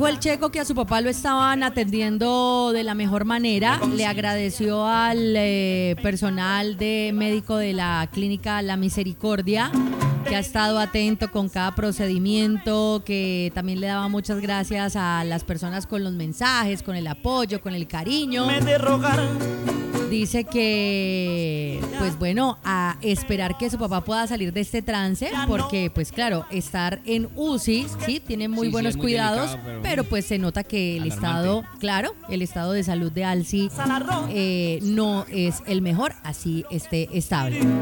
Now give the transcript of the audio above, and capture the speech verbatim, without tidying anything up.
Dijo el Checo que a su papá lo estaban atendiendo de la mejor manera. Le agradeció al eh, personal de médico de la clínica La Misericordia, que ha estado atento con cada procedimiento, que también le daba muchas gracias a las personas con los mensajes, con el apoyo, con el cariño. Dice que, pues bueno, a esperar que su papá pueda salir de este trance, porque pues claro, estar en U C I, sí, tiene muy Sí, sí, buenos es muy cuidados, delicado, pero, pero pues se nota que el alarmante. estado, claro, el estado de salud de Alci eh, no es el mejor, así esté estable.